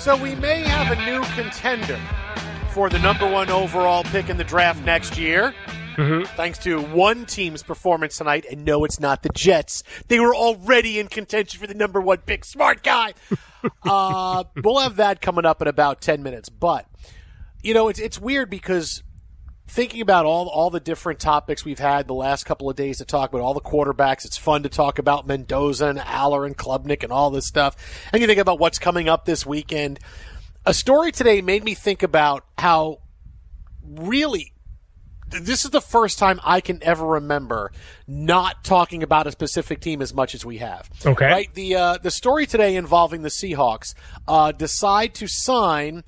So we may have a new contender for the number one overall pick in the draft next year. Thanks to one team's performance tonight. And no, it's not the Jets. They were already in contention for the number one pick. Smart guy. We'll have that coming up in about 10 minutes. But, you know, it's weird because thinking about all the different topics we've had the last couple of days to talk about, all the quarterbacks, it's fun to talk about Mendoza and Aller and Klubnik and all this stuff. And you think about what's coming up this weekend. A story today made me think about how really this is the first time I can ever remember not talking about a specific team as much as we have. Okay. Right? The story today involving the Seahawks decide to sign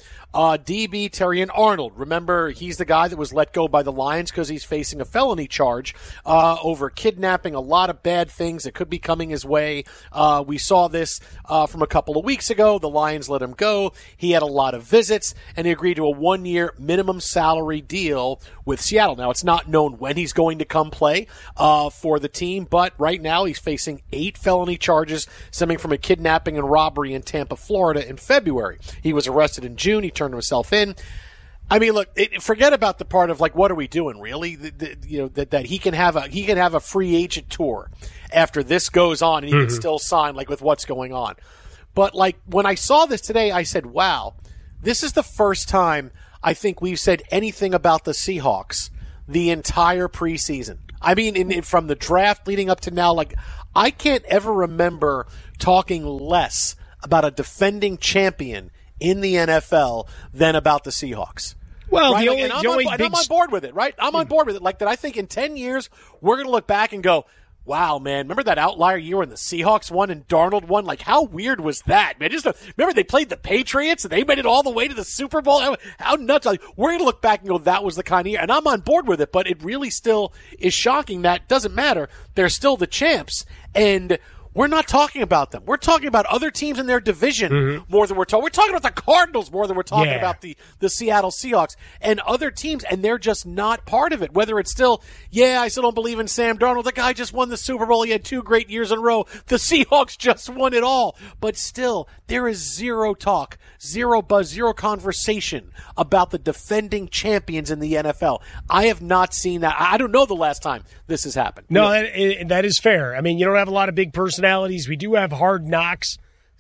DB Terrion Arnold. Remember, he's the guy that was let go by the Lions because he's facing a felony charge over kidnapping, a lot of bad things that could be coming his way. We saw this from a couple of weeks ago. The Lions let him go. He had a lot of visits, and he agreed to a 1-year minimum salary deal with Seattle. Now, it's not known when he's going to come play for the team, but right now he's facing 8 felony charges stemming from a kidnapping and robbery in Tampa, Florida in February. He was arrested in June. He turned himself in. I mean, look, forget about the part of like, what are we doing, really? That he can have a free agent tour after this goes on, and he can still sign, like, with what's going on. But like when I saw this today, I said, "Wow, this is the first time I think we've said anything about the Seahawks the entire preseason." I mean, from the draft leading up to now, like, I can't ever remember talking less about a defending champion in the NFL than about the Seahawks. Well, right? I'm on board with it, right? I'm on board with it. Like that, I think in 10 years, we're going to look back and go, wow, man, remember that outlier year when the Seahawks won and Darnold won? Like, how weird was that, man? Remember they played the Patriots and they made it all the way to the Super Bowl? How nuts. Like, we're going to look back and go, that was the kind of year. And I'm on board with it, but it really still is shocking that doesn't matter. They're still the champs. And we're not talking about them. We're talking about other teams in their division more than we're talking. We're talking about the Cardinals more than we're talking about the Seattle Seahawks and other teams, and they're just not part of it. Whether it's still, I still don't believe in Sam Darnold. The guy just won the Super Bowl. He had 2 great years in a row. The Seahawks just won it all. But still, there is zero talk, zero buzz, zero conversation about the defending champions in the NFL. I have not seen that. I don't know the last time this has happened. No, that is fair. I mean, you don't have a lot of big personalities. We do have Hard Knocks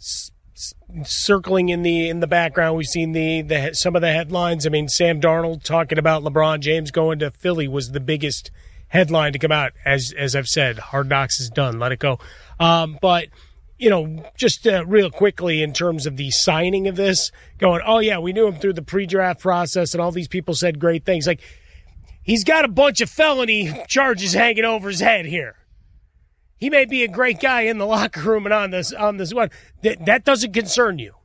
circling in the background. We've seen the some of the headlines. I mean, Sam Darnold talking about LeBron James going to Philly was the biggest headline to come out. As I've said, Hard Knocks is done. Let it go. But you know, just real quickly in terms of the signing of this, going, oh yeah, we knew him through the pre-draft process, and all these people said great things. Like, he's got a bunch of felony charges hanging over his head here. He may be a great guy in the locker room and on this one. That doesn't concern you.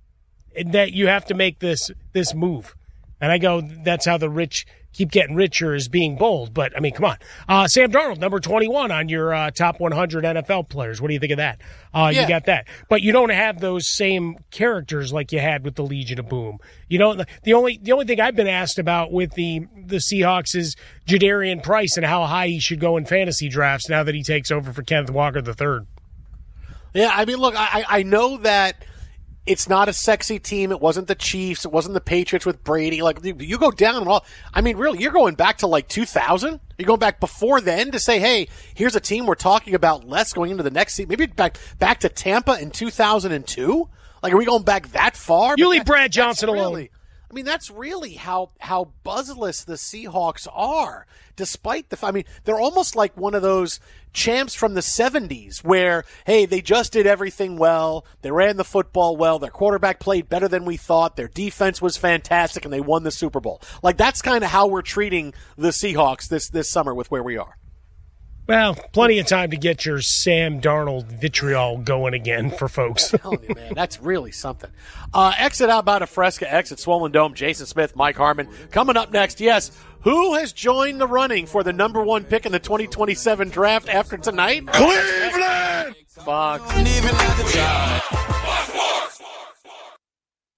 That you have to make this move. And I go, that's how the rich keep getting richer, is being bold. But, I mean, come on. Sam Darnold, number 21 on your top 100 NFL players. What do you think of that? You got that. But you don't have those same characters like you had with the Legion of Boom. You know, the only thing I've been asked about with the Seahawks is Jadarian Price and how high he should go in fantasy drafts now that he takes over for Kenneth Walker III. Yeah, I mean, look, I know that it's not a sexy team. It wasn't the Chiefs. It wasn't the Patriots with Brady. Like, you go down and all. I mean, really, you're going back to like 2000. You're going back before then to say, hey, here's a team we're talking about less going into the next season. Maybe back to Tampa in 2002. Like, are we going back that far? You leave Brad Johnson alone. Really, I mean, that's really how buzzless the Seahawks are. Despite they're almost like one of those champs from the 70s where, hey, they just did everything well. They ran the football well. Their quarterback played better than we thought. Their defense was fantastic, and they won the Super Bowl. Like, that's kind of how we're treating the Seahawks this summer with where we are. Well, plenty of time to get your Sam Darnold vitriol going again for folks. I'm telling you, man, that's really something. Exit out by Fresca, exit Swollen Dome, Jason Smith, Mike Harmon. Coming up next, yes, who has joined the running for the number 1 pick in the 2027 draft after tonight? Cleveland! Fox.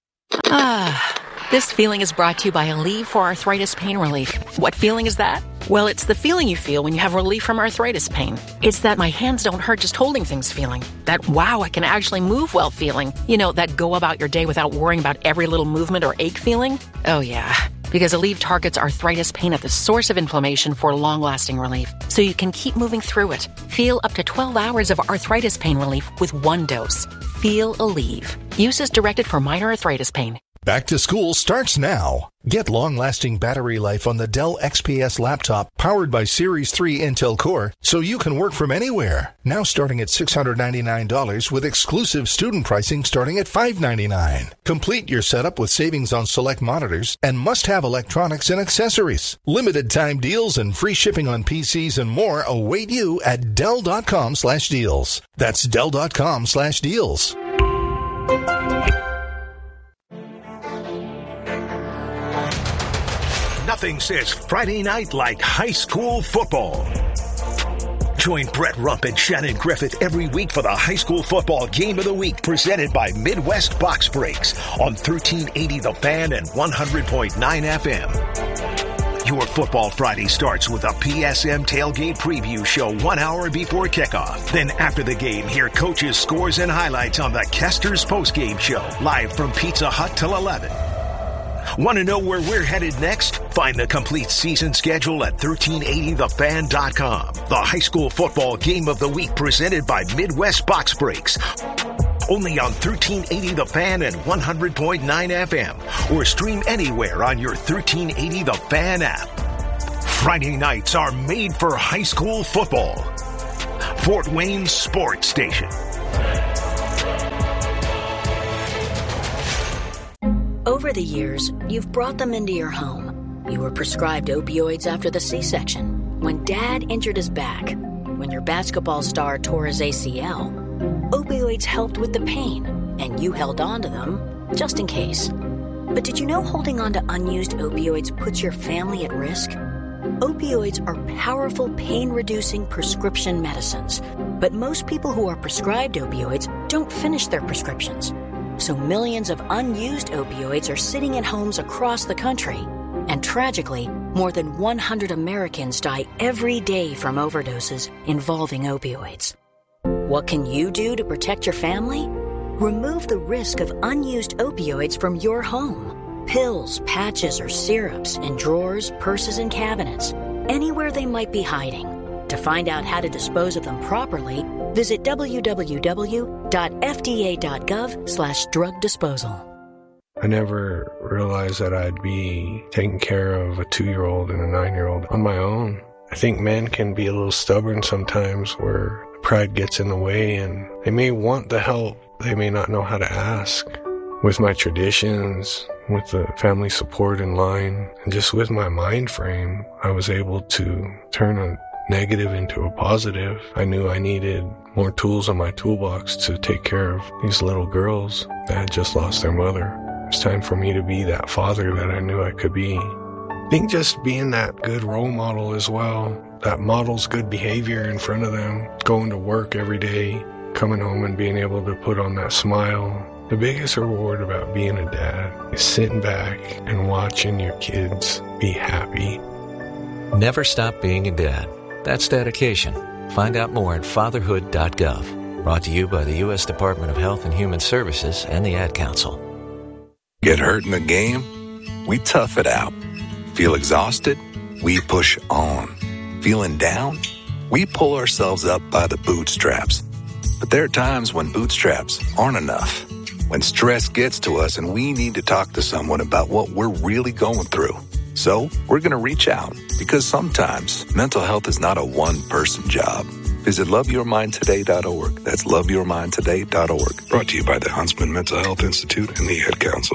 This feeling is brought to you by Aleve for Arthritis Pain Relief. What feeling is that? Well, it's the feeling you feel when you have relief from arthritis pain. It's that my hands don't hurt just holding things feeling. That, wow, I can actually move well feeling. You know, that go about your day without worrying about every little movement or ache feeling. Oh, yeah. Because Aleve targets arthritis pain at the source of inflammation for long-lasting relief, so you can keep moving through it. Feel up to 12 hours of arthritis pain relief with one dose. Feel Aleve. Use as directed for minor arthritis pain. Back to school starts now. Get long-lasting battery life on the Dell XPS laptop powered by Series 3 Intel Core so you can work from anywhere. Now starting at $699 with exclusive student pricing starting at $599. Complete your setup with savings on select monitors and must-have electronics and accessories. Limited time deals and free shipping on PCs and more await you at Dell.com/deals. That's Dell.com/deals. Nothing says Friday night like high school football. Join Brett Rump and Shannon Griffith every week for the high school football game of the week presented by Midwest Box Breaks on 1380 The Fan and 100.9 FM. Your Football Friday starts with a PSM tailgate preview show 1 hour before kickoff. Then after the game, hear coaches' scores and highlights on the Kester's postgame show, live from Pizza Hut till 11. Want to know where we're headed next? Find the complete season schedule at 1380thefan.com. The high school football game of the week presented by Midwest Box Breaks. Only on 1380 The Fan and 100.9 FM. Or stream anywhere on your 1380 The Fan app. Friday nights are made for high school football. Fort Wayne Sports Station. Over the years, you've brought them into your home. You were prescribed opioids after the C-section, when Dad injured his back, when your basketball star tore his ACL. Opioids helped with the pain, and you held on to them just in case. But did you know holding on to unused opioids puts your family at risk? Opioids are powerful pain-reducing prescription medicines, but most people who are prescribed opioids don't finish their prescriptions. So millions of unused opioids are sitting in homes across the country. And tragically, more than 100 Americans die every day from overdoses involving opioids. What can you do to protect your family? Remove the risk of unused opioids from your home. Pills, patches, or syrups in drawers, purses, and cabinets, anywhere they might be hiding. To find out how to dispose of them properly, visit www.fda.gov/drug disposal. I never realized that I'd be taking care of a 2-year-old and a 9-year-old on my own. I think men can be a little stubborn sometimes where pride gets in the way and they may want the help. They may not know how to ask. With my traditions, with the family support in line, and just with my mind frame, I was able to turn a negative into a positive. I knew I needed more tools in my toolbox to take care of these little girls that had just lost their mother. It's time for me to be that father that I knew I could be. I think just being that good role model as well, that models good behavior in front of them, going to work every day, coming home and being able to put on that smile. The biggest reward about being a dad is sitting back and watching your kids be happy. Never stop being a dad. That's dedication. Find out more at fatherhood.gov. Brought to you by the U.S. Department of Health and Human Services and the Ad Council. Get hurt in a game? We tough it out. Feel exhausted? We push on. Feeling down? We pull ourselves up by the bootstraps. But there are times when bootstraps aren't enough. When stress gets to us and we need to talk to someone about what we're really going through. So we're going to reach out because sometimes mental health is not a one-person job. Visit loveyourmindtoday.org. That's loveyourmindtoday.org. Brought to you by the Huntsman Mental Health Institute and the Ad Council.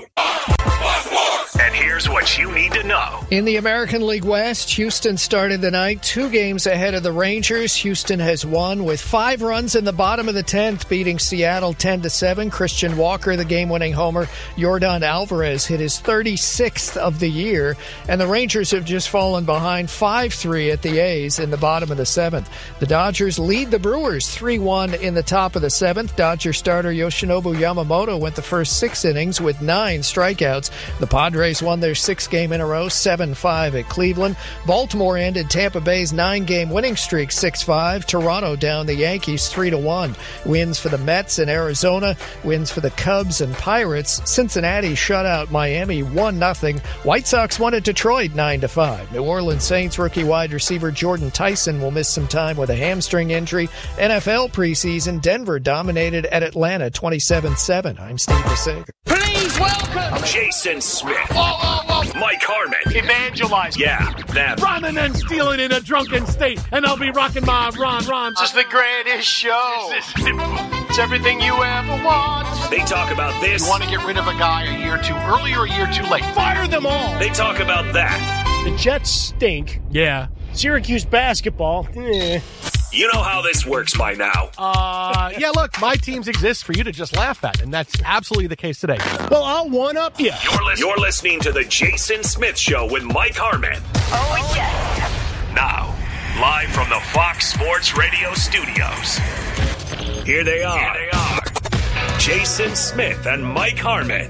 And here's what you need to know. In the American League West, Houston started the night 2 games ahead of the Rangers. Houston has won with 5 runs in the bottom of the 10th, beating Seattle 10-7. Christian Walker, the game-winning homer. Yordan Alvarez hit his 36th of the year. And the Rangers have just fallen behind 5-3 at the A's in the bottom of the 7th. The Dodgers lead the Brewers 3-1 in the top of the 7th. Dodger starter Yoshinobu Yamamoto went the first 6 innings with 9 strikeouts. The Padres won their 6th game in a row, 7-5 at Cleveland. Baltimore ended Tampa Bay's 9-game winning streak 6-5. Toronto down the Yankees 3-1. Wins for the Mets and Arizona. Wins for the Cubs and Pirates. Cincinnati shut out Miami 1-0. White Sox won at Detroit 9-5. New Orleans Saints rookie wide receiver Jordan Tyson will miss some time with a hamstring injury. NFL preseason, Denver dominated at Atlanta 27-7. I'm Steve DeSager. Please welcome Jason Smith. Mike Harmon. Evangelize. Yeah, them. Rhyming and stealing in a drunken state, and I'll be rocking my rhymes. It's the greatest show. It's everything you ever want. They talk about this. You want to get rid of a guy a year too early or a year too late? Fire them all. They talk about that. The Jets stink. Yeah. Syracuse basketball. You know how this works by now. Yeah, look, my teams exist for you to just laugh at, and that's absolutely the case today. Well, I'll one-up you. You're listening to The Jason Smith Show with Mike Harmon. Oh, yes. Now, live from the Fox Sports Radio studios. Here they are. Jason Smith and Mike Harmon.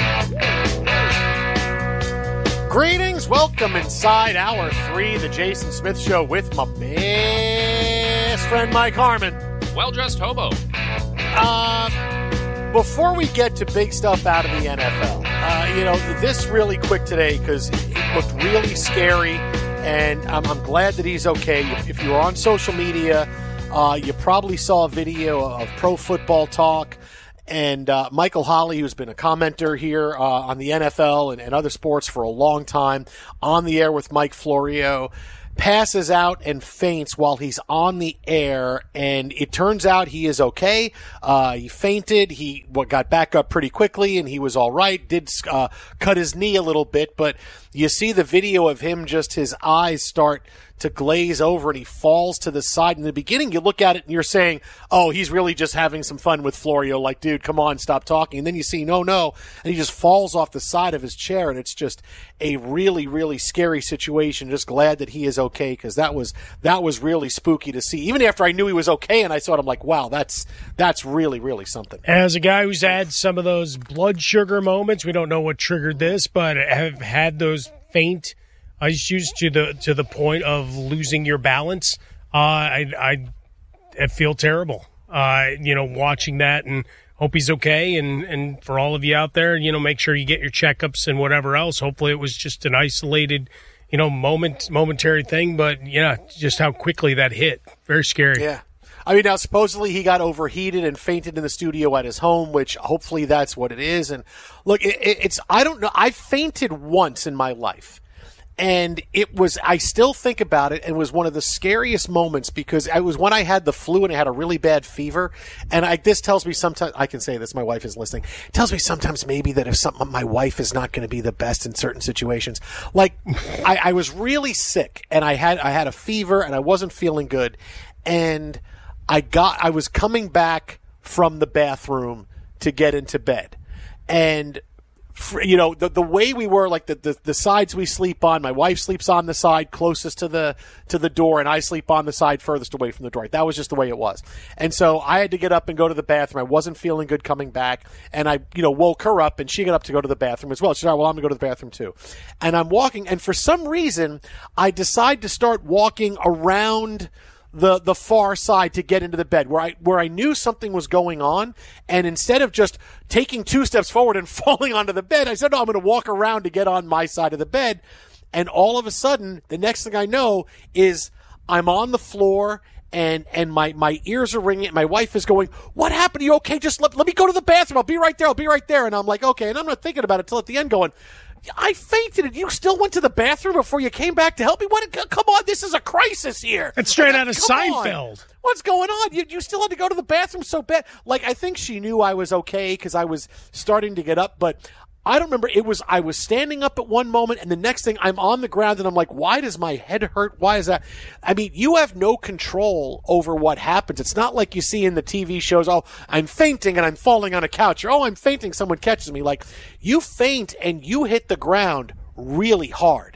Greetings, welcome inside Hour 3, The Jason Smith Show with my best friend Mike Harmon. Well-dressed hobo. Before we get to big stuff out of the NFL, this really quick today because it looked really scary, and I'm glad that he's okay. If you were on social media, you probably saw a video of Pro Football Talk. And Michael Holley, who's been a commenter here on the NFL and other sports for a long time, on the air with Mike Florio, passes out and faints while he's on the air, and it turns out he is okay. He fainted. He got back up pretty quickly, and he was all right. Did cut his knee a little bit, but you see the video of him, just his eyes start to glaze over, and he falls to the side. In the beginning, you look at it and you're saying, oh, he's really just having some fun with Florio. Like, dude, come on, stop talking. And then you see, no. And he just falls off the side of his chair. And it's just a really, really scary situation. Just glad that he is okay, because that was really spooky to see. Even after I knew he was okay and I saw it, I'm like, wow, that's really, really something. As a guy who's had some of those blood sugar moments, we don't know what triggered this, but have had those faint issues to the point of losing your balance. I feel terrible, watching that, and hope he's okay. And for all of you out there, make sure you get your checkups and whatever else. Hopefully it was just an isolated, momentary thing. But yeah, just how quickly that hit. Very scary. Yeah. I mean, now supposedly he got overheated and fainted in the studio at his home, which hopefully that's what it is. And look, I don't know. I fainted once in my life. And I still think about it, and it was one of the scariest moments, because it was when I had the flu and I had a really bad fever. And this tells me sometimes, I can say this, my wife is listening, it tells me sometimes maybe that if my wife is not going to be the best in certain situations. Like, I was really sick, and I had a fever, and I wasn't feeling good. And I was coming back from the bathroom to get into bed. And the way we were, like the sides we sleep on, my wife sleeps on the side closest to the door, and I sleep on the side furthest away from the door. That was just the way it was. And so I had to get up and go to the bathroom. I wasn't feeling good coming back, and I, woke her up, and she got up to go to the bathroom as well. She said, all right, well, I'm going to go to the bathroom too. And I'm walking, and for some reason, I decide to start walking around the far side to get into the bed where I knew something was going on, and instead of just taking 2 steps forward and falling onto the bed, I said, no, I'm going to walk around to get on my side of the bed. And all of a sudden, the next thing I know is I'm on the floor, and my ears are ringing. My wife is going, what happened? Are you okay? Just let me go to the bathroom. I'll be right there. And I'm like, okay. And I'm not thinking about it till at the end going, I fainted, and you still went to the bathroom before you came back to help me? Come on, this is a crisis here. It's straight out of Seinfeld. On. What's going on? You still had to go to the bathroom so bad. Like, I think she knew I was okay because I was starting to get up, but I don't remember. I was standing up at one moment, and the next thing I'm on the ground, and I'm like, why does my head hurt? Why is that? I mean, you have no control over what happens. It's not like you see in the TV shows, oh, I'm fainting and I'm falling on a couch, or oh, I'm fainting, someone catches me. Like, you faint and you hit the ground really hard.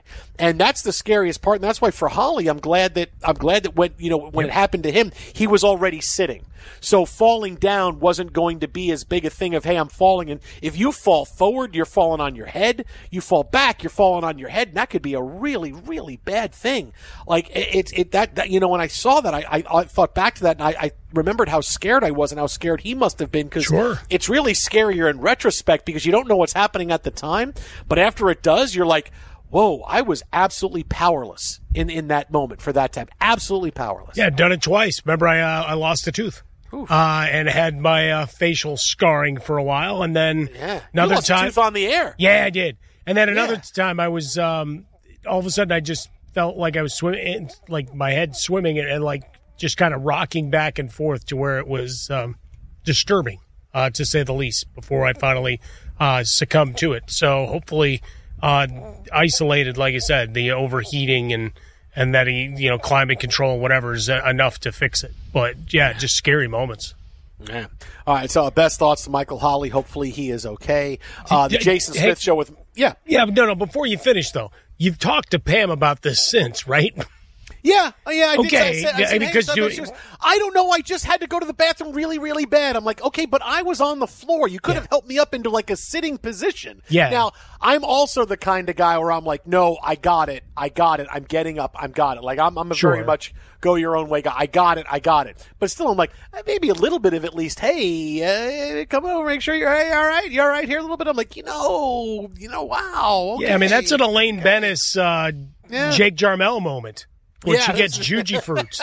And that's the scariest part. And that's why for Holly, I'm glad that when it happened to him, he was already sitting. So falling down wasn't going to be as big a thing of, hey, I'm falling. And if you fall forward, you're falling on your head. You fall back, you're falling on your head. And that could be a really, really bad thing. Like when I saw that, I thought back to that, and I remembered how scared I was and how scared he must have been, because it's really scarier in retrospect because you don't know what's happening at the time. But after it does, you're like, whoa, I was absolutely powerless in that moment for that time. Absolutely powerless. Yeah, done it twice. Remember, I lost a tooth. And had my facial scarring for a while, and then another you lost time a tooth on the air. Yeah, I did. And then another time, I was all of a sudden I just felt like I was swimming, like my head swimming, and like just kind of rocking back and forth to where it was disturbing, to say the least. Before I finally succumbed to it. So hopefully, isolated, like I said, the overheating and that he, climate control, whatever, is enough to fix it. But, yeah, just scary moments. Yeah. All right, so best thoughts to Michael Holley. Hopefully he is okay. The Jason Smith show with – yeah. Yeah, no, before you finish, though, you've talked to Pam about this since, right? Yeah, I did. Okay, I said, because I don't know. I just had to go to the bathroom really, really bad. I'm like, okay, but I was on the floor. You could have helped me up into like a sitting position. Yeah. Now, I'm also the kind of guy where I'm like, no, I got it. I'm getting up. I've got it. Like I'm a very much go your own way guy. I got it. But still, I'm like, maybe a little bit of at least. Hey, come over, make sure you're all right. You're all right here a little bit. I'm like, wow. Okay, yeah, I mean that's an Elaine Bennis, Jake Jarmel moment. When she gets Juji fruits.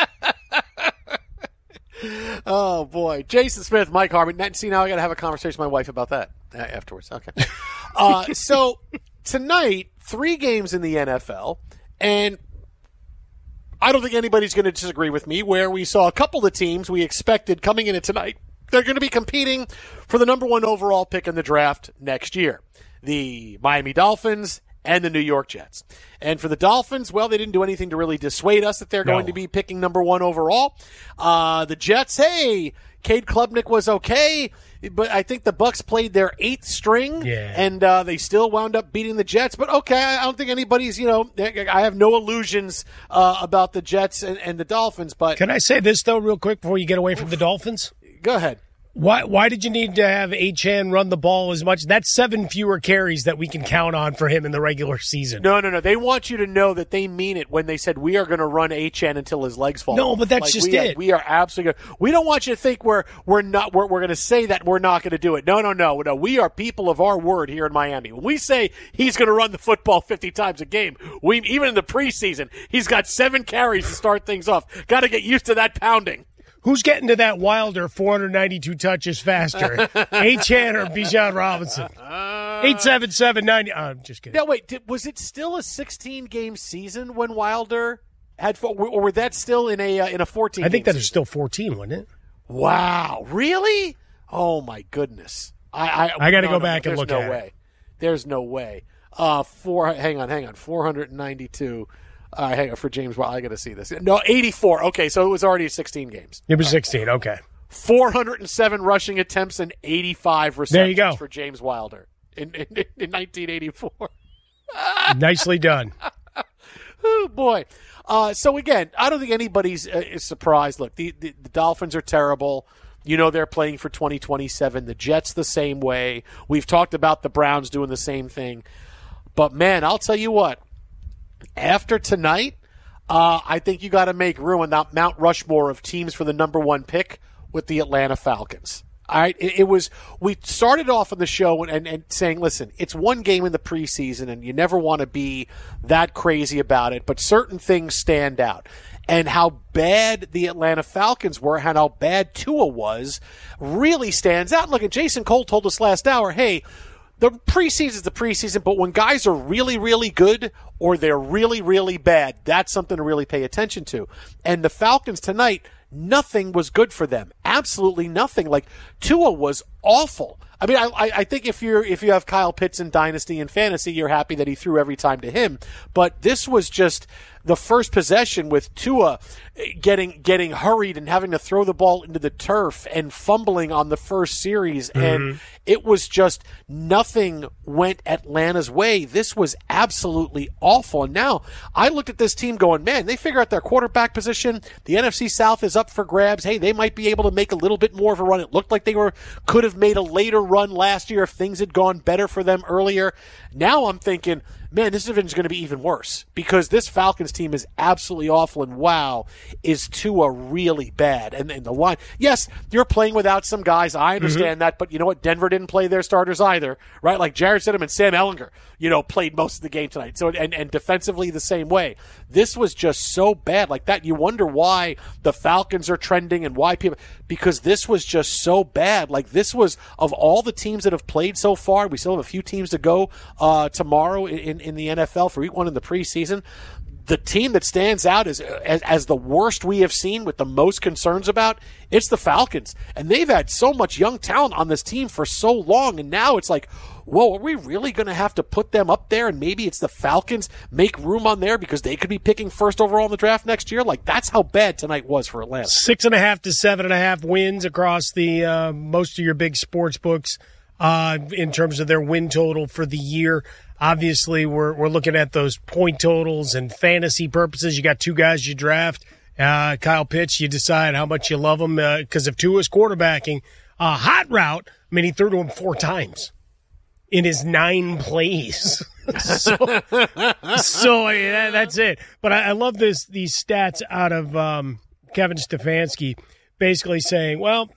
Oh, boy. Jason Smith, Mike Harmon. See, now I got to have a conversation with my wife about that afterwards. Okay. So, tonight, 3 games in the NFL, and I don't think anybody's going to disagree with me, where we saw a couple of teams we expected coming into tonight. They're going to be competing for the number 1 overall pick in the draft next year. The Miami Dolphins and the New York Jets. And for the Dolphins, well, they didn't do anything to really dissuade us that they're going to be picking number 1 overall. The Jets, hey, Cade Klubnik was okay, but I think the Bucs played their 8th string, and they still wound up beating the Jets. But okay, I don't think anybody's, I have no illusions about the Jets and the Dolphins. But can I say this, though, real quick before you get away from the Dolphins? Go ahead. Why did you need to have Achane run the ball as much? That's 7 fewer carries that we can count on for him in the regular season. No. They want you to know that they mean it when they said we are going to run Achane until his legs fall. No, but that's just it. We are absolutely good. We don't want you to think we're going to say that we're not going to do it. No. We are people of our word here in Miami. When we say he's going to run the football 50 times a game, even in the preseason, he's got 7 carries to start things off. Got to get used to that pounding. Who's getting to that Wilder 492 touches faster? Achane or Bijan Robinson? 877-90. I'm just kidding. Now, wait. Was it still a 16-game season when Wilder had, or were that still in a 14? I think that was still 14, wasn't it? Wow, really? Oh my goodness! I got to go back and look at it. There's no way. Hang on. 492. Hang on, for James. Well, I got to see this. No, 84. Okay, so it was already 16 games. It was 16. Okay. 407 rushing attempts and 85 receptions there you go. For James Wilder in 1984. Nicely done. Oh, boy. So, again, I don't think anybody's is surprised. Look, the Dolphins are terrible. They're playing for 2027. The Jets the same way. We've talked about the Browns doing the same thing. But, man, I'll tell you what. After tonight, I think you got to make room on that Mount Rushmore of teams for the number 1 pick with the Atlanta Falcons. All right, we started off on the show and saying, listen, it's 1 game in the preseason, and you never want to be that crazy about it, but certain things stand out. And how bad the Atlanta Falcons were, and how bad Tua was, really stands out. Look, and Jason Cole told us last hour, hey, the preseason's the preseason, but when guys are really, really good or they're really, really bad, that's something to really pay attention to. And the Falcons tonight, nothing was good for them. Absolutely nothing. Like, Tua was awful. I mean, I think if you have Kyle Pitts in Dynasty and Fantasy, you're happy that he threw every time to him. But this was just the first possession with Tua getting hurried and having to throw the ball into the turf and fumbling on the first series. And it was just nothing went Atlanta's way. This was absolutely awful. And now I looked at this team going, man, they figure out their quarterback position. The NFC South is up for grabs. Hey, they might be able to make a little bit more of a run. It looked like they could have made a later run last year if things had gone better for them earlier. Now I'm thinking, man, this division is going to be even worse because this Falcons team is absolutely awful, and wow, is Tua really bad. And the line, yes, you're playing without some guys. I understand that, but you know what? Denver didn't play their starters either, right? Like Jarrett Stidham and Sam Ehlinger, played most of the game tonight. So and defensively the same way. This was just so bad like that. You wonder why the Falcons are trending and why people, because this was just so bad. Like this was, of all the teams that have played so far, we still have a few teams to go tomorrow in the NFL for week 1 in the preseason. The team that stands out as the worst we have seen with the most concerns about, it's the Falcons. And they've had so much young talent on this team for so long, and now it's like, whoa, are we really going to have to put them up there? And maybe it's the Falcons make room on there because they could be picking first overall in the draft next year? Like, that's how bad tonight was for Atlanta. 6.5 to 7.5 wins across the most of your big sports books in terms of their win total for the year. Obviously, we're looking at those point totals and fantasy purposes. You got two guys you draft. Kyle Pitts, you decide how much you love him because if Tua's quarterbacking. Hot route, I mean, he threw to him 4 times in his 9 plays. so yeah, that's it. But I love these stats out of Kevin Stefanski basically saying, well,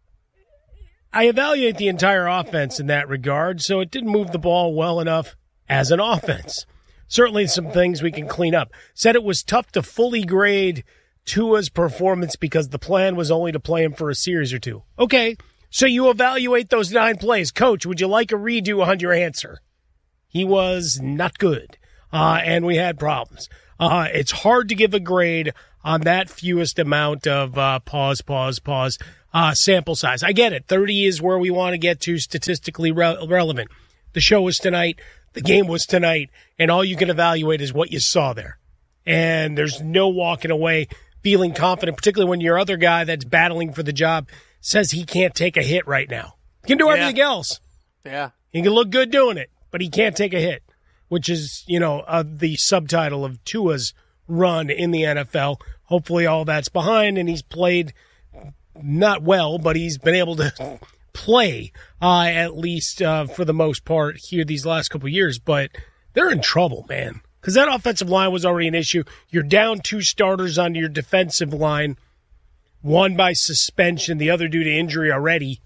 I evaluate the entire offense in that regard, so it didn't move the ball well enough as an offense. Certainly some things we can clean up. Said it was tough to fully grade Tua's performance because the plan was only to play him for a series or 2. Okay, so you evaluate those 9 plays. Coach, would you like a redo on your answer? He was not good, and we had problems. It's hard to give a grade on that fewest amount of sample size. I get it. 30 is where we want to get to statistically relevant. The show was tonight. The game was tonight. And all you can evaluate is what you saw there. And there's no walking away feeling confident, particularly when your other guy that's battling for the job says he can't take a hit right now. He can do everything else. Yeah. He can look good doing it, but he can't take a hit, which is, the subtitle of Tua's run in the NFL. Hopefully all that's behind, and he's played not well, but he's been able to play at least for the most part here these last couple of years. But they're in trouble, man, because that offensive line was already an issue. You're down 2 starters on your defensive line, one by suspension, the other due to injury already.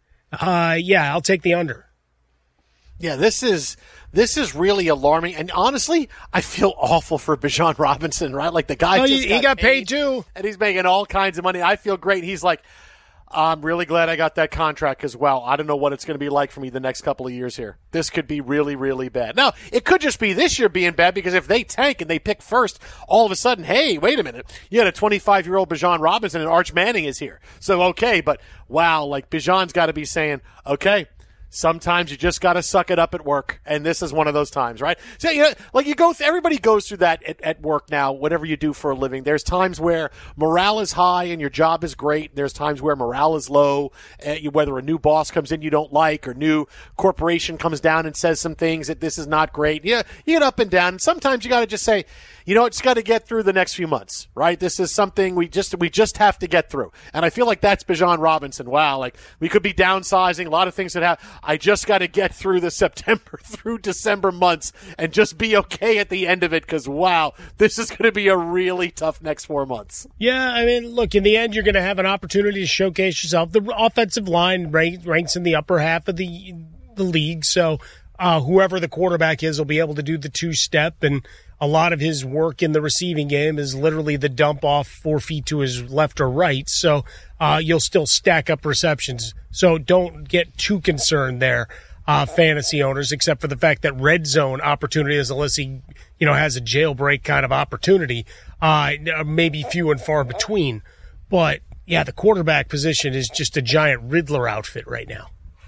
I'll take the under. Yeah, this is really alarming. And honestly, I feel awful for Bijan Robinson, right? Like the guy he got paid too. And he's making all kinds of money. I feel great. He's like, I'm really glad I got that contract as well. I don't know what it's going to be like for me the next couple of years here. This could be really, really bad. Now, it could just be this year being bad because if they tank and they pick first, all of a sudden, hey, wait a minute. You had a 25-year-old Bijan Robinson and Arch Manning is here. So, okay, but wow, like Bijan's got to be saying, okay, sometimes you just got to suck it up at work, and this is one of those times, right? So, everybody goes through that at work now, whatever you do for a living. There's times where morale is high and your job is great. There's times where morale is low, whether a new boss comes in you don't like or new corporation comes down and says some things that this is not great. Yeah, you get up and down, and sometimes you got to just say, it's got to get through the next few months, right? This is something we just have to get through. And I feel like that's Bijan Robinson. Wow, like we could be downsizing, a lot of things that have. I just got to get through the September through December months and just be okay at the end of it because, wow, this is going to be a really tough next 4 months. Yeah, I mean, look, in the end, you're going to have an opportunity to showcase yourself. The offensive line ranks in the upper half of the league, so whoever the quarterback is will be able to do the 2-step, and a lot of his work in the receiving game is literally the dump off 4 feet to his left or right. So you'll still stack up receptions. So don't get too concerned there, fantasy owners, except for the fact that red zone opportunity, as Alyssa, has a jailbreak kind of opportunity, maybe few and far between. But yeah, the quarterback position is just a giant Riddler outfit right now.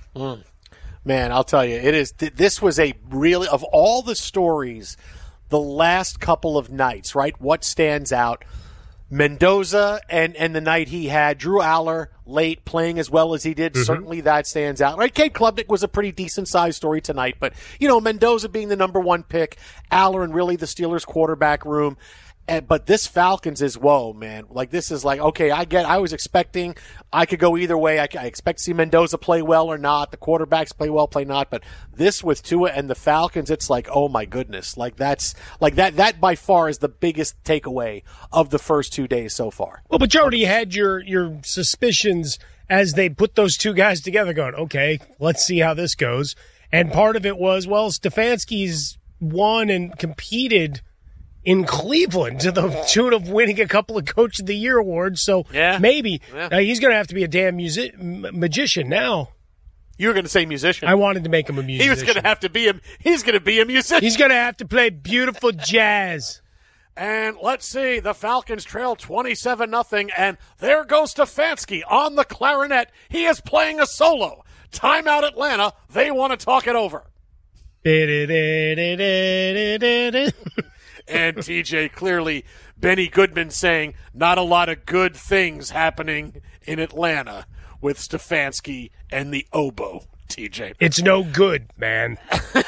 Man, I'll tell you, it is. This was a really, of all the stories, the last couple of nights, right? What stands out? Mendoza and the night he had, Drew Aller late playing as well as he did. Certainly that stands out. Right, Cade Klubnik was a pretty decent-sized story tonight, but, Mendoza being the number one pick, Aller and really the Steelers quarterback room. But this Falcons is, whoa, man. Like, this is like, okay, I was expecting I could go either way. I expect to see Mendoza play well or not. The quarterbacks play well, play not. But this with Tua and the Falcons, it's like, oh my goodness. Like, that by far is the biggest takeaway of the first 2 days so far. Well, but you already had your suspicions as they put those two guys together going, okay, let's see how this goes. And part of it was, well, Stefanski's won and competed in Cleveland to the tune of winning a couple of Coach of the Year awards. So maybe he's going to have to be a damn magician now. You were going to say musician. I wanted to make him a musician. He was going to have to be he's going to be a musician. He's going to have to play beautiful jazz. And let's see, the Falcons trail 27-0, and there goes Stefanski on the clarinet. He is playing a solo. Timeout Atlanta. They want to talk it over. And TJ, clearly Benny Goodman saying not a lot of good things happening in Atlanta with Stefanski and the oboe, TJ. It's no good, man.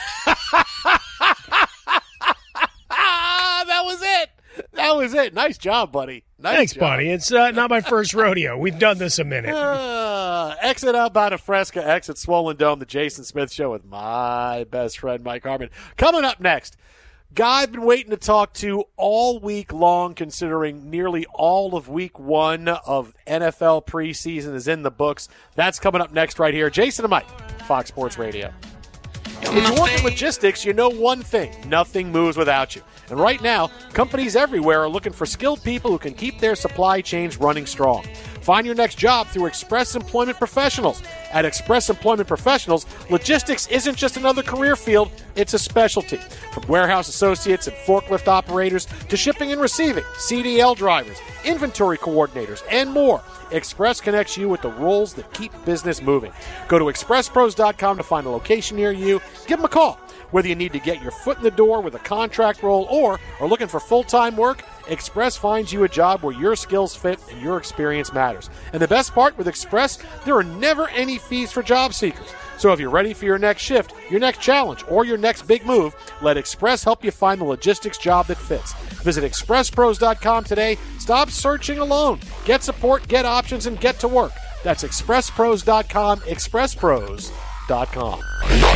That was it. Nice job, buddy. Thanks, buddy. It's not my first rodeo. We've done this a minute. Exit outbound of Fresca, exit Swollen Dome, the Jason Smith Show with my best friend, Mike Harmon. Coming up next, guy I've been waiting to talk to all week long, considering nearly all of week one of NFL preseason is in the books. That's coming up next right here. Jason and Mike, Fox Sports Radio. If you work in logistics, you know one thing. Nothing moves without you. And right now, companies everywhere are looking for skilled people who can keep their supply chains running strong. Find your next job through Express Employment Professionals. At Express Employment Professionals, logistics isn't just another career field, it's a specialty. From warehouse associates and forklift operators to shipping and receiving, CDL drivers, inventory coordinators, and more, Express connects you with the roles that keep business moving. Go to expresspros.com to find a location near you. Give them a call. Whether you need to get your foot in the door with a contract role or are looking for full-time work, Express finds you a job where your skills fit and your experience matters. And the best part with Express, there are never any fees for job seekers. So if you're ready for your next shift, your next challenge, or your next big move, let Express help you find the logistics job that fits. Visit expresspros.com today. Stop searching alone. Get support, get options, and get to work. That's expresspros.com, expresspros.com.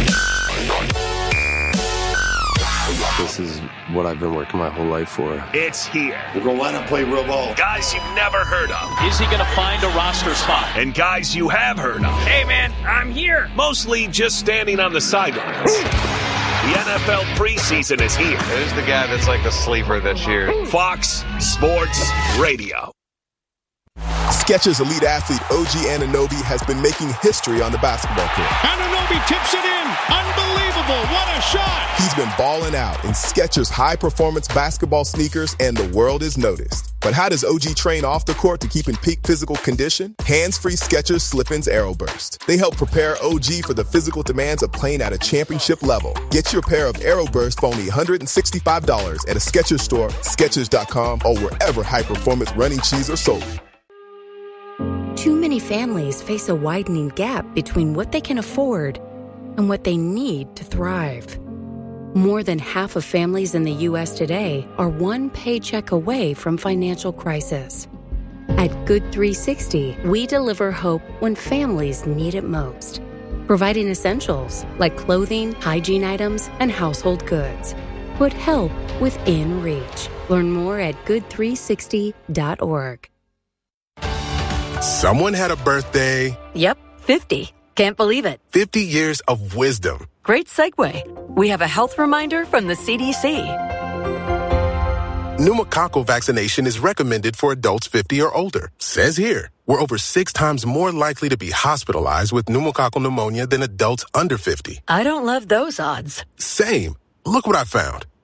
This is what I've been working my whole life for. It's here. We're going to line up, play real ball. Guys you've never heard of. Is he going to find a roster spot? And guys you have heard of. Hey, man, I'm here. Mostly just standing on the sidelines. The NFL preseason is here. Who's the guy that's like a sleeper this year? Fox Sports Radio. Skechers elite athlete OG Anunoby has been making history on the basketball court. Anunoby tips it in. Unbelievable. What a shot. He's been balling out in Skechers high-performance basketball sneakers, and the world is noticed. But how does OG train off the court to keep in peak physical condition? Hands-free Skechers Slip-ins Aeroburst. They help prepare OG for the physical demands of playing at a championship level. Get your pair of Aeroburst for only $165 at a Skechers store, Skechers.com, or wherever high-performance running shoes are sold. Too many families face a widening gap between what they can afford and what they need to thrive. More than half of families in the U.S. today are one paycheck away from financial crisis. At Good 360, we deliver hope when families need it most, providing essentials like clothing, hygiene items, and household goods. Put help within reach. Learn more at good360.org. Someone had a birthday. Yep, 50. Can't believe it. 50 years of wisdom. Great segue. We have a health reminder from the CDC. Pneumococcal vaccination is recommended for adults 50 or older. Says here, we're over 6 times more likely to be hospitalized with pneumococcal pneumonia than adults under 50. I don't love those odds. Same. Look what I found.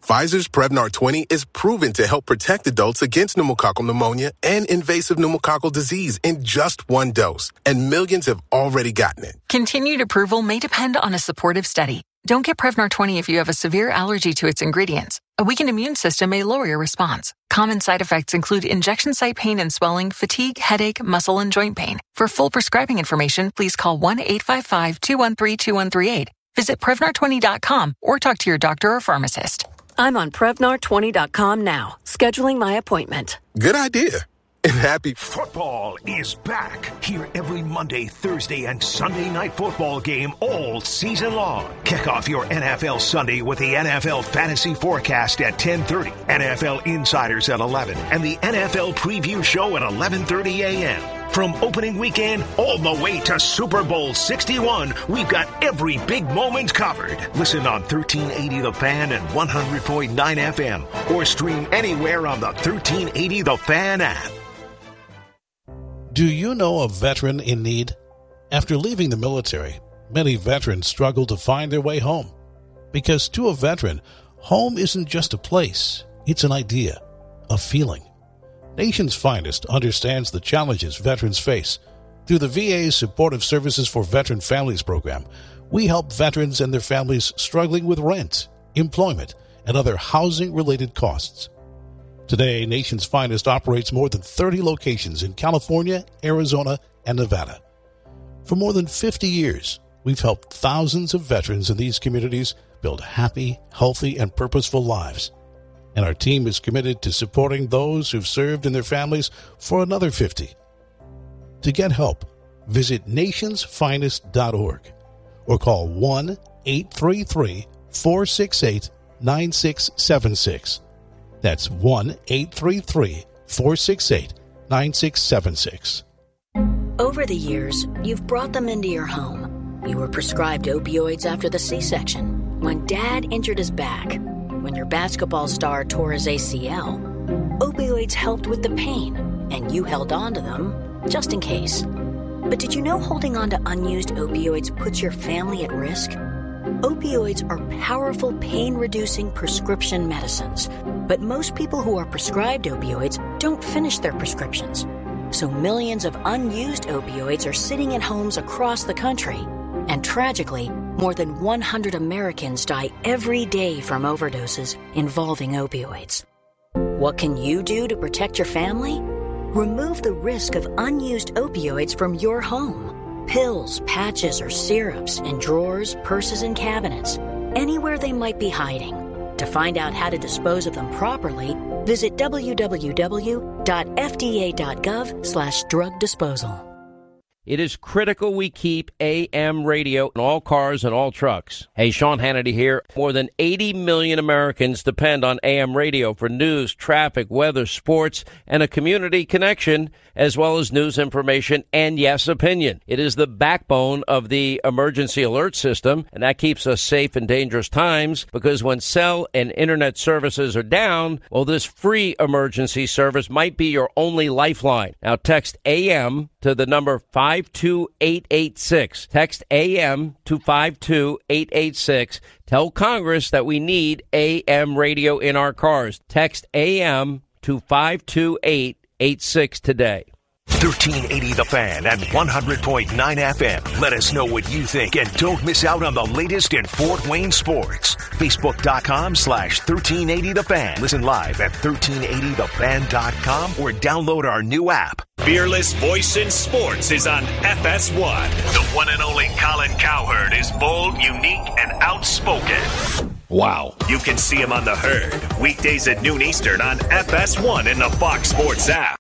Pfizer's Prevnar 20 is proven to help protect adults against pneumococcal pneumonia and invasive pneumococcal disease in just one dose, and millions have already gotten it. Continued approval may depend on a supportive study. Don't get Prevnar 20 if you have a severe allergy to its ingredients. A weakened immune system may lower your response. Common side effects include injection site pain and swelling, fatigue, headache, muscle, and joint pain. For full prescribing information, please call 1-855-213-2138. Visit Prevnar20.com or talk to your doctor or pharmacist. I'm on Prevnar20.com now, scheduling my appointment. Good idea. And happy football is back. Hear every Monday, Thursday, and Sunday night football game all season long. Kick off your NFL Sunday with the NFL Fantasy Forecast at 10:30, NFL Insiders at 11, and the NFL Preview Show at 11:30 a.m. From opening weekend all the way to Super Bowl 61, we've got every big moment covered. Listen on 1380 The Fan and 100.9 FM, or stream anywhere on the 1380 The Fan app. Do you know a veteran in need? After leaving the military, many veterans struggle to find their way home. Because to a veteran, home isn't just a place, it's an idea, a feeling. Nation's Finest understands the challenges veterans face. Through the VA's Supportive Services for Veteran Families program, we help veterans and their families struggling with rent, employment, and other housing-related costs. Today, Nation's Finest operates more than 30 locations in California, Arizona, and Nevada. For more than 50 years, we've helped thousands of veterans in these communities build happy, healthy, and purposeful lives. And our team is committed to supporting those who've served in their families for another 50. To get help, visit nationsfinest.org or call 1-833-468-9676. That's 1-833-468-9676. Over the years, you've brought them into your home. You were prescribed opioids after the C-section, when Dad injured his back, when your basketball star tore his ACL. Opioids helped with the pain, and you held on to them just in case. But did you know holding on to unused opioids puts your family at risk? Opioids are powerful pain-reducing prescription medicines, but most people who are prescribed opioids don't finish their prescriptions. So millions of unused opioids are sitting in homes across the country. And tragically, more than 100 Americans die every day from overdoses involving opioids. What can you do to protect your family? Remove the risk of unused opioids from your home. Pills, patches, or syrups in drawers, purses, and cabinets, anywhere they might be hiding. To find out how to dispose of them properly, visit www.fda.gov/drug disposal. It is critical we keep AM radio in all cars and all trucks. Hey, Sean Hannity here. More than 80 million Americans depend on AM radio for news, traffic, weather, sports, and a community connection, as well as news information and, yes, opinion. It is the backbone of the emergency alert system, and that keeps us safe in dangerous times, because when cell and internet services are down, well, this free emergency service might be your only lifeline. Now, text AM to the number 52886. Text AM to 52886. Tell Congress that we need AM radio in our cars. Text AM to 52886 today. 1380 The Fan and 100.9 FM. Let us know what you think and don't miss out on the latest in Fort Wayne sports. Facebook.com/1380 The Fan. Listen live at 1380thefan.com or download our new app. Fearless Voice in Sports is on FS1. The one and only Colin Cowherd is bold, unique, and outspoken. Wow. You can see him on The Herd, weekdays at noon Eastern on FS1 and the Fox Sports app.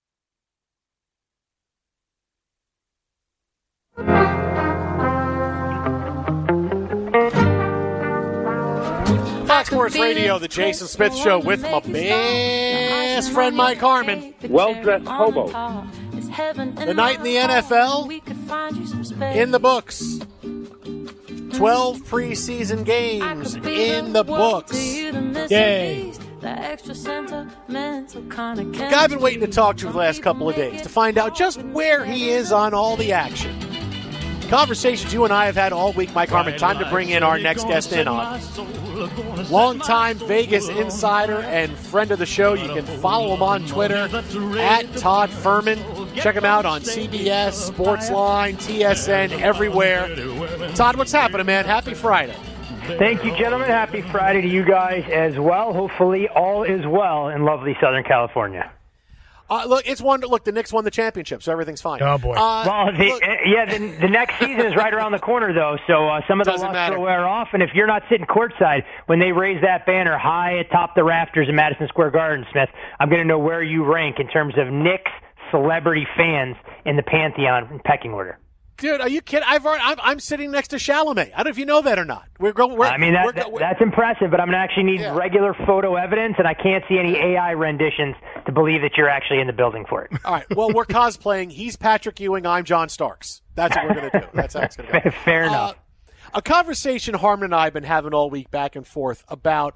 Fox Sports Radio, the Jason Smith Show with my best friend Mike Harmon. Well-dressed hobo. The night in the NFL, in the books. 12 preseason games in the books. Yay. The guy I've been waiting to talk to for the last couple of days to find out just where he is on all the action. Conversations you and I have had all week, Mike Harmon. Time to bring in our next guest in on. longtime Vegas insider and friend of the show. You can follow him on Twitter at Todd Furman. Check him out on CBS, Sportsline, TSN, everywhere. Todd, what's happening, man? Happy Friday. Thank you, gentlemen. Happy Friday to you guys as well. Hopefully all is well in lovely Southern California. Look, the Knicks won the championship, so everything's fine. Oh, boy. The next season is right around the corner, though, so some of the luster will wear off. And if you're not sitting courtside when they raise that banner high atop the rafters in Madison Square Garden, Smith, I'm going to know where you rank in terms of Knicks celebrity fans in the pantheon pecking order. Dude, are you kidding? I'm sitting next to Chalamet. I don't know if you know that or not. That's impressive, but I'm going to actually need regular photo evidence, and I can't see any AI renditions to believe that you're actually in the building for it. All right. Well, we're cosplaying. He's Patrick Ewing. I'm John Starks. That's what we're going to do. That's how it's going to go. Fair enough. A conversation Harmon and I have been having all week back and forth about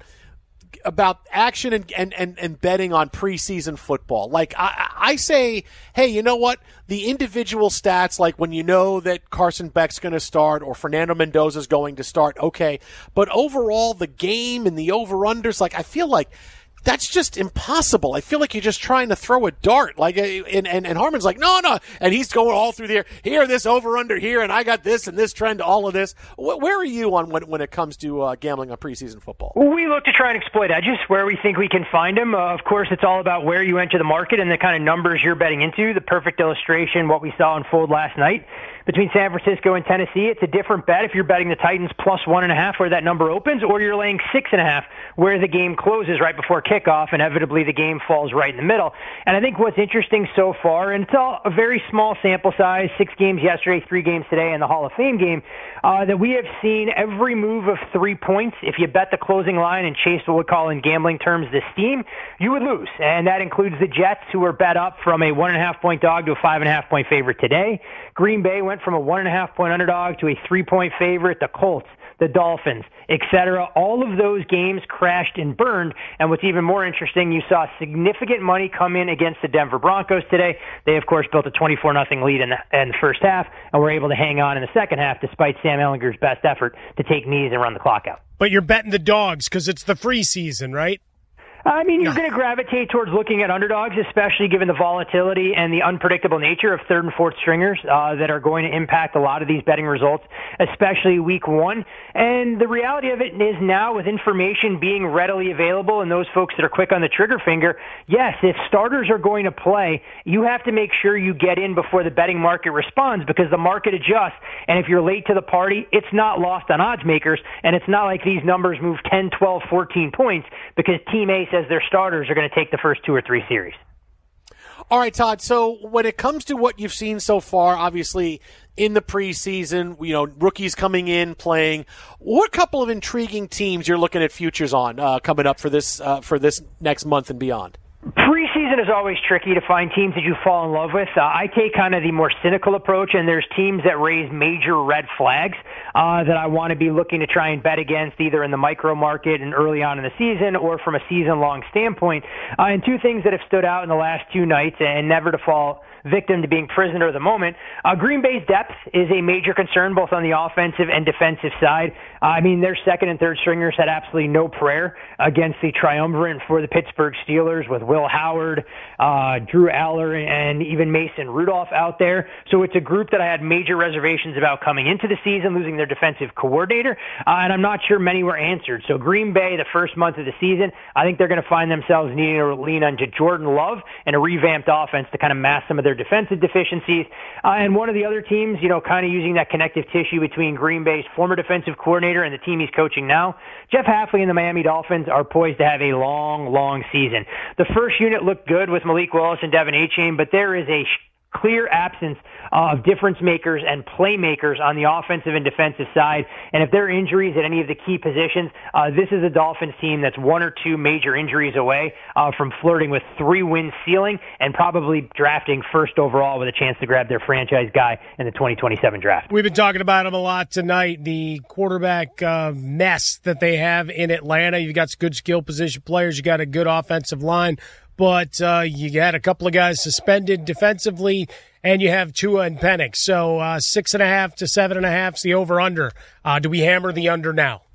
action and betting on preseason football. Like, I say, hey, you know what? The individual stats, like when you know that Carson Beck's going to start or Fernando Mendoza's going to start, okay. But overall, the game and the over-unders, like, I feel like that's just impossible. I feel like you're just trying to throw a dart. Like, and Harmon's like, no. And he's going all through there. Here, this over-under here, and I got this and this trend, all of this. Where are you on when it comes to gambling on preseason football? We look to try and exploit edges where we think we can find them. Of course, it's all about where you enter the market and the kind of numbers you're betting into. The perfect illustration, what we saw unfold last night between San Francisco and Tennessee. It's a different bet if you're betting the Titans plus 1.5 where that number opens, or you're laying 6.5 where the game closes right before kickoff. Inevitably, the game falls right in the middle. And I think what's interesting so far, and it's all a very small sample size, 6 games yesterday, 3 games today, and the Hall of Fame game, that we have seen every move of 3 points. If you bet the closing line and chase what we call in gambling terms the steam, you would lose. And that includes the Jets, who were bet up from a 1.5-point dog to a 5.5-point favorite today. Green Bay went from a 1.5-point underdog to a 3-point favorite. The Colts, the Dolphins, etc. All of those games crashed and burned. And what's even more interesting, you saw significant money come in against the Denver Broncos today. They, of course, built a 24-0 lead in the first half and were able to hang on in the second half despite Sam Ehlinger's best effort to take knees and run the clock out. But you're betting the dogs because it's the free season, right? I mean, you're going to gravitate towards looking at underdogs, especially given the volatility and the unpredictable nature of third and fourth stringers that are going to impact a lot of these betting results, especially week one. And the reality of it is now, with information being readily available and those folks that are quick on the trigger finger, yes, if starters are going to play, you have to make sure you get in before the betting market responds, because the market adjusts. And if you're late to the party, it's not lost on odds makers. And it's not like these numbers move 10, 12, 14 points because Team A says their starters are going to take the first 2 or 3 series. All right, Todd. So when it comes to what you've seen so far, obviously in the preseason, rookies coming in, playing, what couple of intriguing teams you're looking at futures on coming up for this next month and beyond? Preseason is always tricky to find teams that you fall in love with. I take kind of the more cynical approach, and there's teams that raise major red flags that I want to be looking to try and bet against, either in the micro market and early on in the season or from a season-long standpoint. And 2 things that have stood out in the last 2 nights, and never to fall victim to being prisoner of the moment. Green Bay's depth is a major concern, both on the offensive and defensive side. I mean, their second and third stringers had absolutely no prayer against the triumvirate for the Pittsburgh Steelers with Will Howard, Drew Aller, and even Mason Rudolph out there. So it's a group that I had major reservations about coming into the season, losing their defensive coordinator, and I'm not sure many were answered. So Green Bay, the first month of the season, I think they're going to find themselves needing to lean onto Jordan Love and a revamped offense to kind of mask some of their defensive deficiencies. And one of the other teams, kind of using that connective tissue between Green Bay's former defensive coordinator and the team he's coaching now, Jeff Hafley and the Miami Dolphins are poised to have a long, long season. The first unit looked good with Malik Willis and Devin Achane, but there is a clear absence of difference makers and playmakers on the offensive and defensive side. And if there are injuries at any of the key positions, this is a Dolphins team that's 1 or 2 major injuries away from flirting with 3-win ceiling and probably drafting first overall with a chance to grab their franchise guy in the 2027 draft. We've been talking about him a lot tonight, the quarterback mess that they have in Atlanta. You've got some good skill position players. You got a good offensive line. But you got a couple of guys suspended defensively, and you have Tua and Penix. So 6.5 to 7.5 is the over-under. Do we hammer the under now?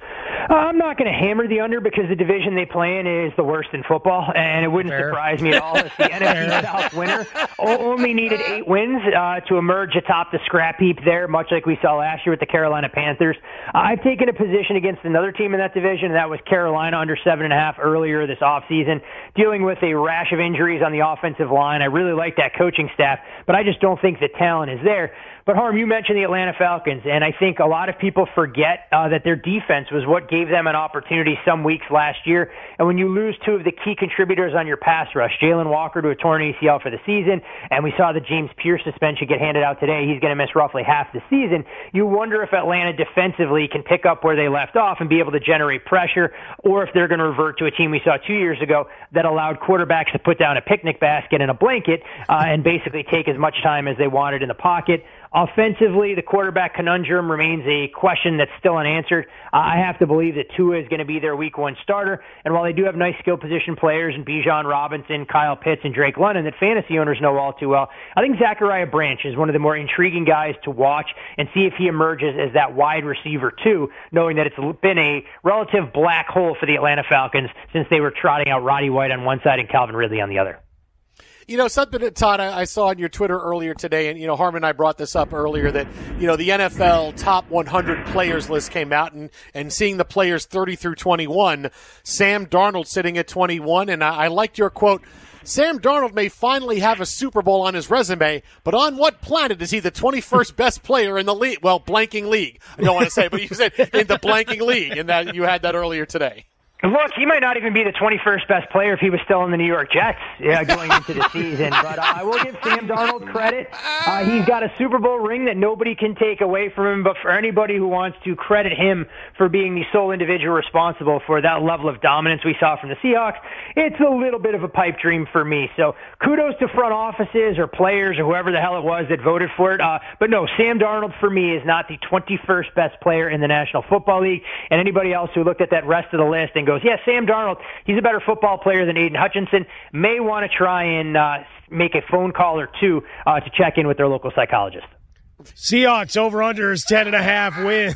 I'm not going to hammer the under because the division they play in is the worst in football, and it wouldn't surprise me at all if the NFC South winner only needed 8 wins to emerge atop the scrap heap there, much like we saw last year with the Carolina Panthers. I've taken a position against another team in that division, and that was Carolina under 7.5 earlier this offseason, dealing with a rash of injuries on the offensive line. I really like that coaching staff, but I just don't think the talent is there. But, Harm, you mentioned the Atlanta Falcons, and I think a lot of people forget that their defense was what gave them an opportunity some weeks last year. And when you lose 2 of the key contributors on your pass rush, Jalen Walker to a torn ACL for the season, and we saw the James Pierce suspension get handed out today. He's going to miss roughly half the season. You wonder if Atlanta defensively can pick up where they left off and be able to generate pressure, or if they're going to revert to a team we saw 2 years ago that allowed quarterbacks to put down a picnic basket and a blanket and basically take as much time as they wanted in the pocket. Offensively, the quarterback conundrum remains a question that's still unanswered. I have to believe that Tua is going to be their week 1 starter. And while they do have nice skill position players in Bijan Robinson, Kyle Pitts, and Drake London that fantasy owners know all too well, I think Zachariah Branch is one of the more intriguing guys to watch and see if he emerges as that wide receiver too, knowing that it's been a relative black hole for the Atlanta Falcons since they were trotting out Roddy White on one side and Calvin Ridley on the other. You know, something that, Todd, I saw on your Twitter earlier today, and, Harmon and I brought this up earlier, that, the NFL top 100 players list came out, and seeing the players 30 through 21, Sam Darnold sitting at 21, and I liked your quote, Sam Darnold may finally have a Super Bowl on his resume, but on what planet is he the 21st best player in the league? Well, blanking league. I don't want to say, but you said in the blanking league, and that you had that earlier today. Look, he might not even be the 21st best player if he was still in the New York Jets going into the season. But I will give Sam Darnold credit. He's got a Super Bowl ring that nobody can take away from him. But for anybody who wants to credit him for being the sole individual responsible for that level of dominance we saw from the Seahawks, it's a little bit of a pipe dream for me. So kudos to front offices or players or whoever the hell it was that voted for it. But no, Sam Darnold for me is not the 21st best player in the National Football League. And anybody else who looked at that rest of the list and goes, yeah, Sam Darnold, he's a better football player than Aiden Hutchinson, may want to try and make a phone call or two to check in with their local psychologist. Seahawks over-under is 10.5 wins.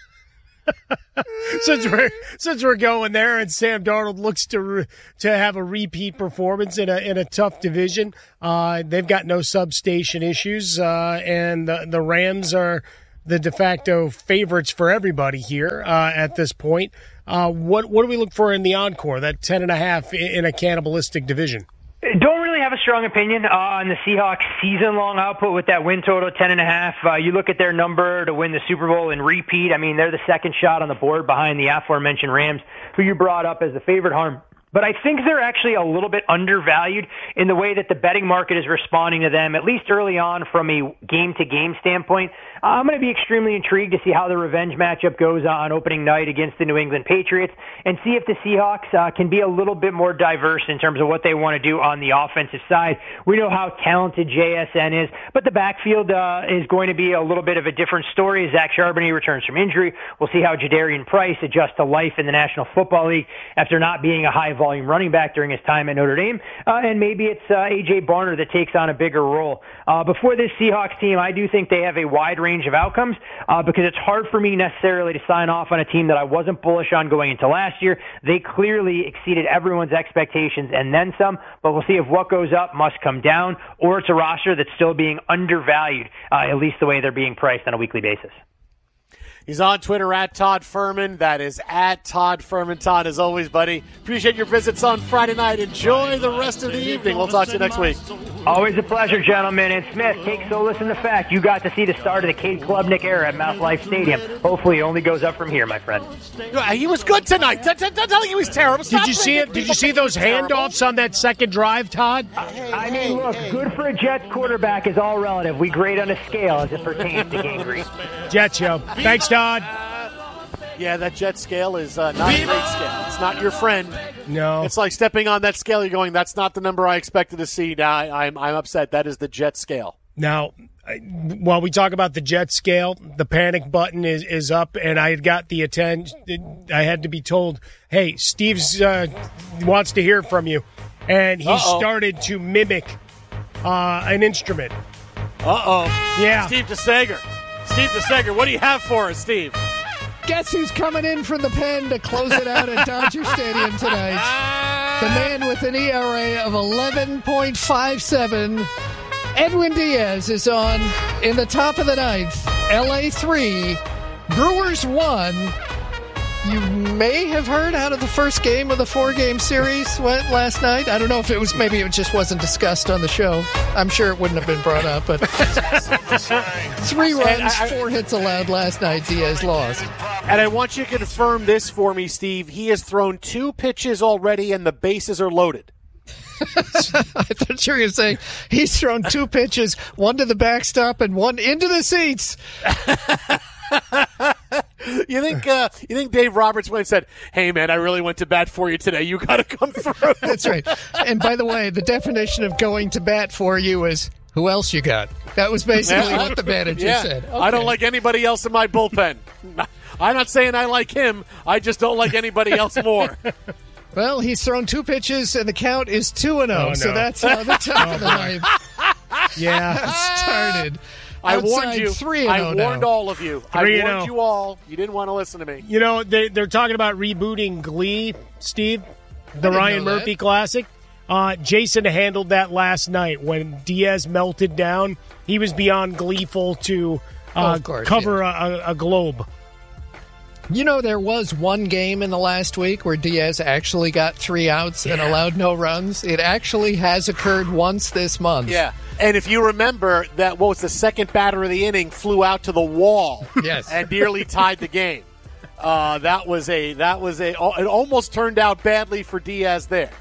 since we're going there, and Sam Darnold looks to have a repeat performance in a tough division. They've got no substation issues, and the Rams are the de facto favorites for everybody here at this point. What do we look for in the encore, that 10.5 in a cannibalistic division? Don't really have a strong opinion on the Seahawks season-long output with that win total of 10.5. You look at their number to win the Super Bowl and repeat. I mean, they're the second shot on the board behind the aforementioned Rams, who you brought up as the favorite, Harm. But I think they're actually a little bit undervalued in the way that the betting market is responding to them, at least early on from a game-to-game standpoint. I'm going to be extremely intrigued to see how the revenge matchup goes on opening night against the New England Patriots and see if the Seahawks can be a little bit more diverse in terms of what they want to do on the offensive side. We know how talented JSN is, but the backfield is going to be a little bit of a different story as Zach Charbonnet returns from injury. We'll see how Jadarian Price adjusts to life in the National Football League after not being a high-volume running back during his time at Notre Dame. And maybe it's A.J. Barner that takes on a bigger role. Before this Seahawks team, I do think they have a wide range of outcomes because it's hard for me necessarily to sign off on a team that I wasn't bullish on going into last year. They clearly exceeded everyone's expectations and then some, but we'll see if what goes up must come down or it's a roster that's still being undervalued, at least the way they're being priced on a weekly basis. He's on Twitter at Todd Furman. That is at Todd Furman. Todd, as always, buddy, appreciate your visits on Friday night. Enjoy the rest of the evening. We'll talk to you next week. Always a pleasure, gentlemen. And Smith, take solace in the fact you got to see the start of the Cade Klubnik era at MetLife Stadium. Hopefully it only goes up from here, my friend. He was good tonight. Don't tell me he was terrible. Did you see it? Did you see those handoffs on that second drive, Todd? I mean, look, good for a Jets quarterback is all relative. We grade on a scale as it pertains to gangrene. Jets, yo. Thanks, Todd. Yeah, that jet scale is not a great scale. It's not your friend. No. It's like stepping on that scale, you're going, that's not the number I expected to see. Now I'm upset. That is the jet scale. Now, while we talk about the jet scale, the panic button is up, and I had got the attention. I had to be told, hey, Steve's wants to hear from you. And he started to mimic an instrument. Uh-oh. Yeah. Steve DeSager. Steve DeSager, what do you have for us, Steve? guess who's coming in from the pen to close it out at Dodger Stadium tonight? The man with an ERA of 11.57. Edwin Diaz is on in the top of the ninth. LA 3, Brewers 1. You may have heard how did the first game of the 4-game series went last night. I don't know if it was, maybe it just wasn't discussed on the show. I'm sure it wouldn't have been brought up, but 3 runs, 4 hits allowed last night. Diaz lost. And I want you to confirm this for me, Steve. He has thrown 2 pitches already and the bases are loaded. I thought you were going to say he's thrown 2 pitches, 1 to the backstop and 1 into the seats. You think Dave Roberts went and said, "Hey man, I really went to bat for you today. You got to come through." That's right. And by the way, the definition of going to bat for you is who else you got. That was basically what the manager said. Okay. I don't like anybody else in my bullpen. I'm not saying I like him. I just don't like anybody else more. Well, he's thrown 2 pitches, and the count is 2-0. No. So that's how the top of the ninth started. I warned you. 3-0 I warned now. all of you. I warned you all. You didn't want to listen to me. You know, they're talking about rebooting Glee, Steve, the Ryan Murphy Classic. Jason handled that last night when Diaz melted down. He was beyond gleeful to cover a globe. You know, there was one game in the last week where Diaz actually got 3 outs and allowed no runs. It actually has occurred once this month. Yeah. And if you remember, that what was the second batter of the inning flew out to the wall, and nearly tied the game. It almost turned out badly for Diaz there.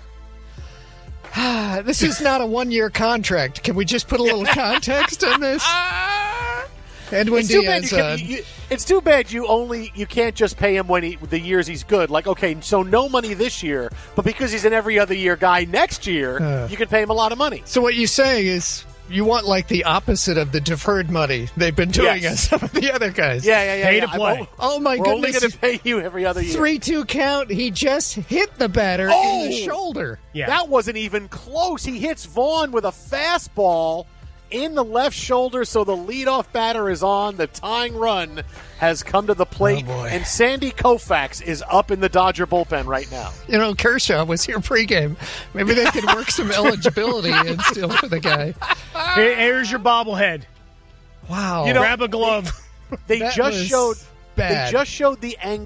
This is not a 1-year contract. Can we just put a little context on this? Edwin Diaz. It's too bad you can't just pay him when the years he's good. Like, okay, so no money this year, but because he's an every other year guy next year, you can pay him a lot of money. So what you say is you want like the opposite of the deferred money they've been doing on some of the other guys. Yeah. Pay to play. Oh my We're goodness! only going to pay you every other year. 3-2 count. He just hit the batter in the shoulder. Yeah. That wasn't even close. He hits Vaughn with a fastball in the left shoulder, so the leadoff batter is on. The tying run has come to the plate, and Sandy Koufax is up in the Dodger bullpen right now. You know, Kershaw was here pregame. Maybe they could work some eligibility in still for the guy. Here's your bobblehead. Wow. Grab a glove. They just showed the